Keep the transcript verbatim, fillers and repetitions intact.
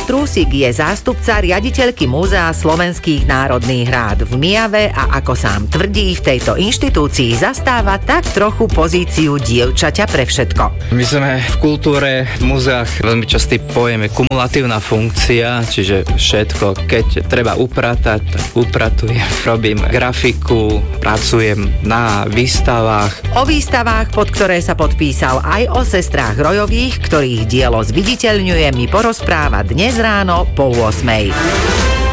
Strúsik je zástupca riaditeľky Múzea slovenských národných rád v Myjave a ako sám tvrdí, v tejto inštitúcii zastáva tak trochu pozíciu dievčaťa pre všetko. My sme v kultúre, v múzeách veľmi častý pojem je kumulatívna funkcia, čiže všetko. Keď treba upratať, tak upratujem, robím grafiku, pracujem na výstavách. O výstavách, pod ktoré sa podpísal, aj o sestrách Rojových, ktorých dielo zviditeľňuje, mi porozpráva dnes ráno po ôsmej.